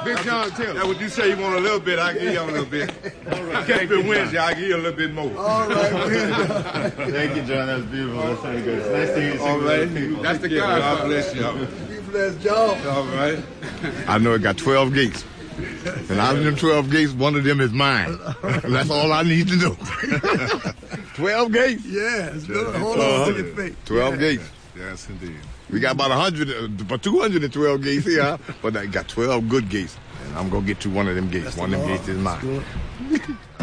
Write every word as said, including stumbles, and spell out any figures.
Big John Taylor. That's what you say. You want a little bit, I give you a little bit. All right. Catch me Wednesday, I give you a little bit more. All right, Thank you, John. That's beautiful. That's very good. It's nice to hear you. All right. That's the guy. God bless you. Be blessed, John. All right. I know it got twelve gates. And out of them twelve gates, one of them is mine. And that's all I need to know. twelve gates? Yes. Hold on to your feet. twelve yeah. gates. Yes, indeed. We got about one hundred, about two hundred twelve gates here, but I got twelve good gates. And I'm going to get to one of them gates. That's one of them the gates is mine.